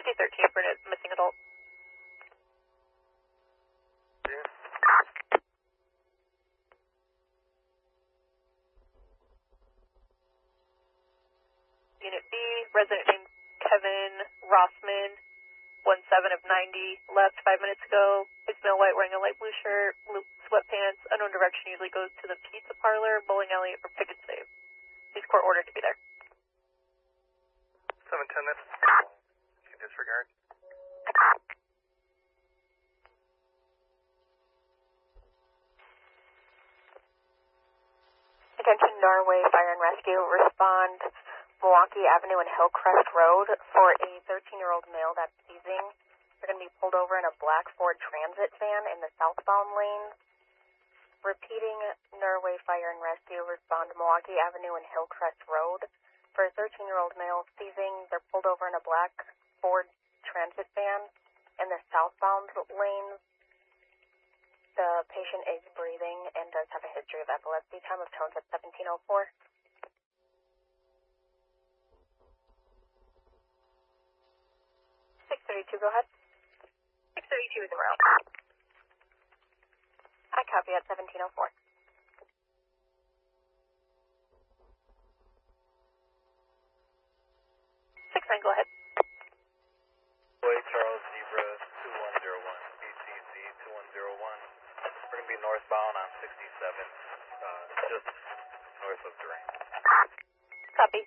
PC-13 for a missing adult. Unit B, resident named Kevin Rossman, 17 of 90, left 5 minutes ago. Is male white, wearing a light blue shirt, blue sweatpants, unknown direction, usually goes to the pizza parlor, bowling alley, or pick and save. He's court ordered to be there. 710, that's you can disregard. Attention Norway Fire and Rescue, respond Milwaukee Avenue and Hillcrest Road for a 13-year-old male that's seizing. They're going to be pulled over in a black Ford Transit van in the southbound lane. Repeating, Norway Fire and Rescue, respond Milwaukee Avenue and Hillcrest Road for a 13-year-old male seizing. They're pulled over in a black Ford Transit van in the southbound lane. The patient is breathing and does have a history of epilepsy. Time of tones at 17:04. 632, go ahead. 632 is around. I copy at 17:04. 69, go ahead. Boy, Charles Zebra 2101, BCC 2101. We're going to be northbound on 67, just north of Durango. Copy.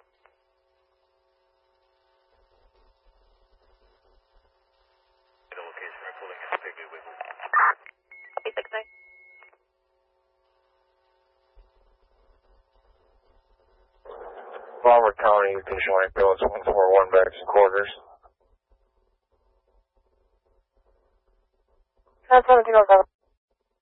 The location we're pulling in Piggly Wiggly. Copy, 69. Palmer County, you can show ambulance 141 back to quarters. 17:07.